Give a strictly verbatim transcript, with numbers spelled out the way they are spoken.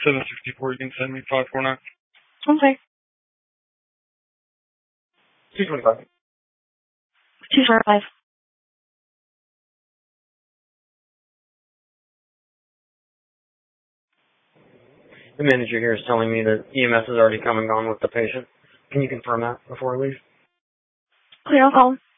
seven sixty-four, you can send me five four nine. Okay. two twenty-five. two twenty-five. The manager here is telling me that E M S has already come and gone with the patient. Can you confirm that before I leave? Clear on call.